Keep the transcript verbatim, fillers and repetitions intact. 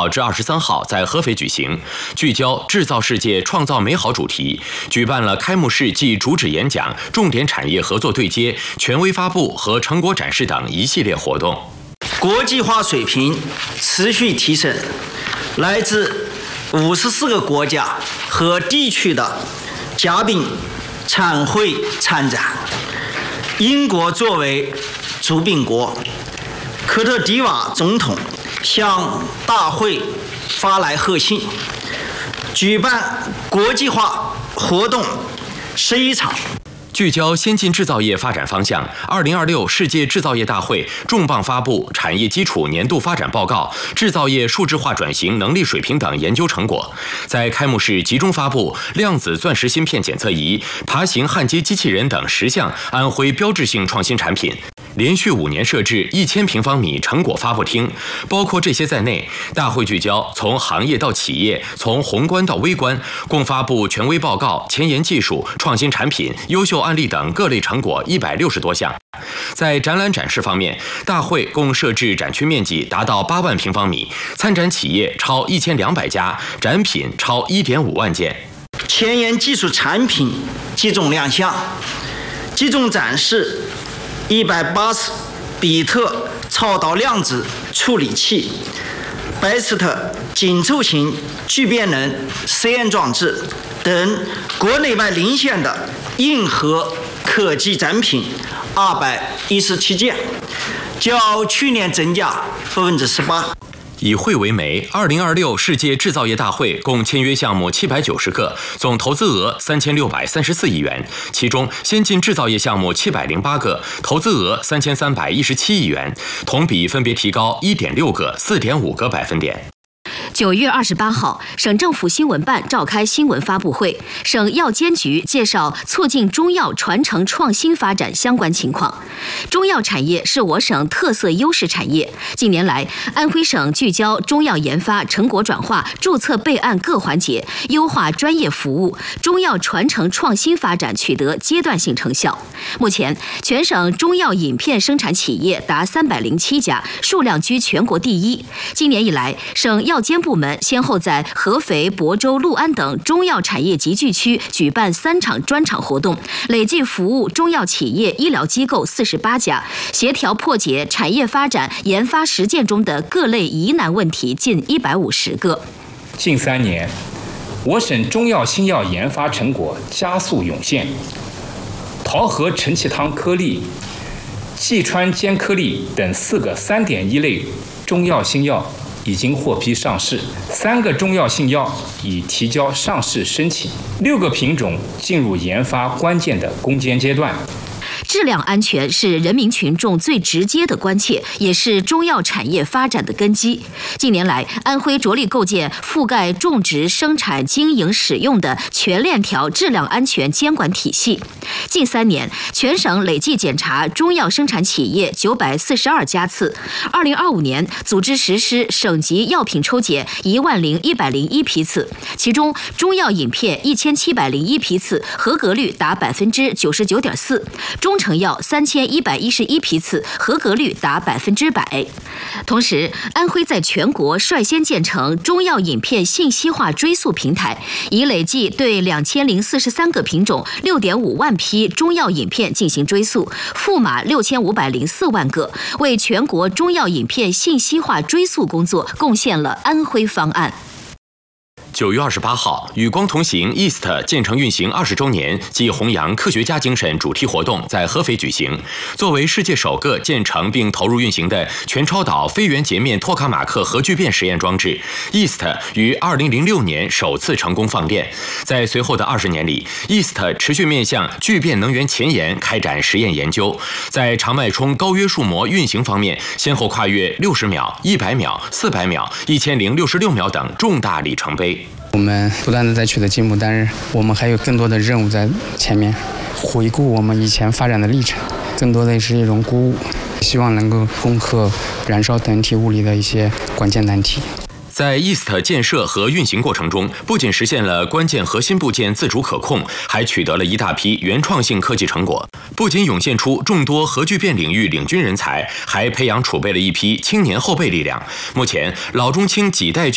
号至二十三号在合肥举行，聚焦制造世界、创造美好主题，举办了开幕式暨主旨演讲、重点产业合作对接、权威发布和成果展示等一系列活动。 国际化水平持续提升，来自五十四个国家和地区的嘉宾参会参展。英国作为主宾国，科特迪瓦总统向大会发来贺信，举办国际化活动十一场。 聚焦先进制造业发展方向，二零二六世界制造业大会重磅发布产业基础年度发展报告、制造业数字化转型能力水平等研究成果。在开幕式集中发布量子钻石芯片检测仪、爬行焊接机器人等十项安徽标志性创新产品。连续五年设置一千平方米成果发布厅，包括这些在内，大会聚焦从行业到企业，从宏观到微观，共发布权威报告、前沿技术、创新产品、优秀案例等各类成果一百六十多项。在展览展示方面，大会共设置展区面积达到八万平方米，参展企业超一千两百家，展品超一点五万件。 前沿技术产品集中亮相，集中展示一百八十比特超导量子处理器、百斯特紧凑型聚变能实验装置等国内外领先的硬核科技展品二百一十七件，较去年增加百分之十八。 以会为媒，二零二六世界制造业大会共签约项目七百九十个，总投资额三千六百三十四亿元，其中先进制造业项目七百零八个，投资额三千三百一十七亿元，同比分别提高一点六个、四点五个百分点。 九月二十八号，省政府新闻办召开新闻发布会，省药监局介绍促进中药传承创新发展相关情况。中药产业是我省特色优势产业。近年来，安徽省聚焦中药研发、成果转化、注册备案各环节，优化专业服务，中药传承创新发展取得阶段性成效。目前，全省中药饮片生产企业达三百零七家，数量居全国第一。今年以来，省药监部门先后在合肥、亳州、六安等中药产业集聚区举办三场专场活动，累计服务中药企业、医疗机构四十八家，协调破解产业发展研发实践中的各类疑难问题近一百五十个。 近三年，我省中药新药研发成果加速涌现，桃核承气汤颗粒、济川坚颗粒等四个 三点一 类中药新药已经获批上市，三个中药新药已提交上市申请，六个品种进入研发关键的攻坚阶段。 质量安全是人民群众最直接的关切，也是中药产业发展的根基。近年来，安徽着力构建覆盖种植、生产、经营、使用的全链条质量安全监管体系。近三年，全省累计检查中药生产企业九百四十二家次。二零二五年，组织实施省级药品抽检一万零一百零一批次，其中中药饮片一千七百零一批次，合格率达百分之九十九点四。中成药三千一百一十一批次，合格率达百分之百。同时，安徽在全国率先建成中药饮片信息化追溯平台，已累计对两千零四十三个品种、六点五万批中药饮片进行追溯，赋码六千五百零四万个，为全国中药饮片信息化追溯工作贡献了安徽方案。 九月二十八号，与光同行 E A S T 建成运行二十周年暨弘扬科学家精神主题活动在合肥举行。作为世界首个建成并投入运行的全超导非圆截面托卡马克核聚变实验装置 ，E A S T 于二零零六年首次成功放电。在随后的二十年里 ，E A S T 持续面向聚变能源前沿开展实验研究，在长脉冲高约束膜运行方面，先后跨越六十秒、一百秒、四百秒、一千零六十六秒等重大里程碑。 我们不断的在取得进步，但是我们还有更多的任务在前面。回顾我们以前发展的历程，更多的是一种鼓舞，希望能够攻克燃烧等体物理的一些关键难题。 在 E A S T 建设和运行过程中，不仅实现了关键核心部件自主可控，还取得了一大批原创性科技成果。不仅涌现出众多核聚变领域领军人才，还培养储备了一批青年后备力量。目前，老中青几代